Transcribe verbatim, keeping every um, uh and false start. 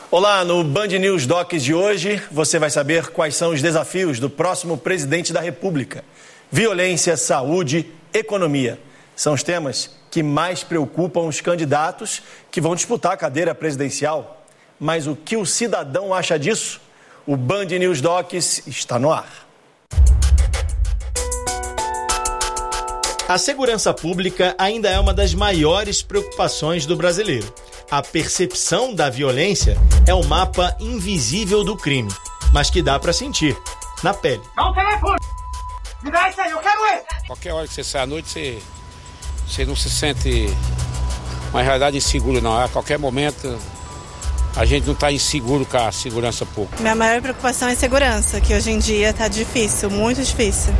Olá, no Band News Docs de hoje você vai saber quais são os desafios do próximo presidente da República. Violência, saúde, economia. São os temas que mais preocupam os candidatos que vão disputar a cadeira presidencial. Mas o que o cidadão acha disso? O Band News Docs está no ar. A segurança pública ainda é uma das maiores preocupações do brasileiro. A percepção da violência é o mapa invisível do crime, mas que dá para sentir, na pele. Dá um telefone! Me dá isso aí, eu quero ele! Qualquer hora que você sai à noite, você, você não se sente uma realidade insegura, não. A qualquer momento, a gente não está inseguro com a segurança pública. Minha maior preocupação é segurança, que hoje em dia está difícil, muito difícil.